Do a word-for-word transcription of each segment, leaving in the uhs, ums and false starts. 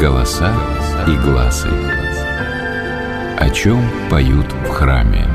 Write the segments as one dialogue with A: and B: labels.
A: голоса и гласы. О чем поют в храме?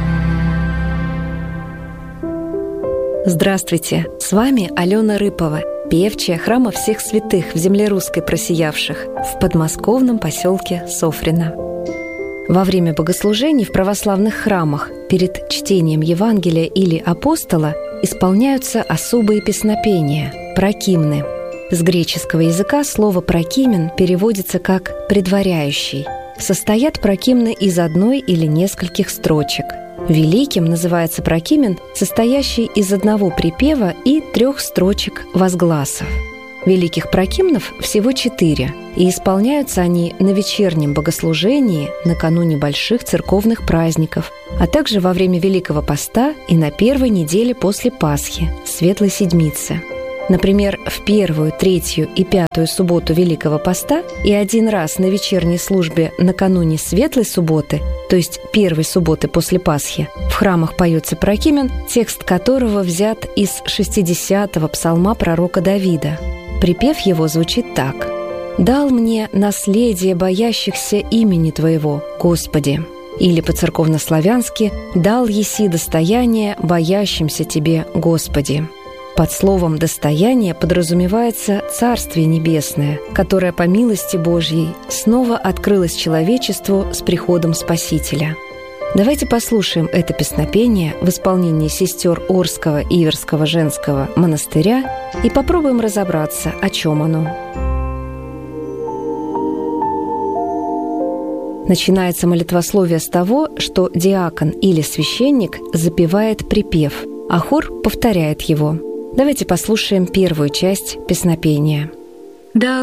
B: Здравствуйте! С вами Алена Рыпова, певчая храма всех святых в земле русской просиявших в подмосковном поселке Софрино. Во время богослужений в православных храмах перед чтением Евангелия или апостола исполняются особые песнопения – прокимны. С греческого языка слово «прокимен» переводится как «предваряющий». Состоят прокимны из одной или нескольких строчек. Великим называется прокимен, состоящий из одного припева и трех строчек возгласов. Великих прокимнов всего четыре, и исполняются они на вечернем богослужении накануне больших церковных праздников, а также во время Великого Поста и на первой неделе после Пасхи, Светлой Седмицы. Например, в первую, третью и пятую субботу Великого Поста и один раз на вечерней службе накануне Светлой Субботы, то есть первой субботы после Пасхи, в храмах поется прокимен, текст которого взят из шестидесятого псалма пророка Давида. Припев его звучит так: «Дал мне наследие боящихся имени Твоего, Господи». Или по-церковнославянски «Дал еси достояние боящимся Тебе, Господи». Под словом «достояние» подразумевается Царствие Небесное, которое по милости Божьей снова открылось человечеству с приходом Спасителя. Давайте послушаем это песнопение в исполнении сестер Орского Иверского женского монастыря и попробуем разобраться, о чем оно. Начинается молитвословие с того, что диакон или священник запевает припев, а хор повторяет его. Давайте послушаем первую часть песнопения.
C: «Дал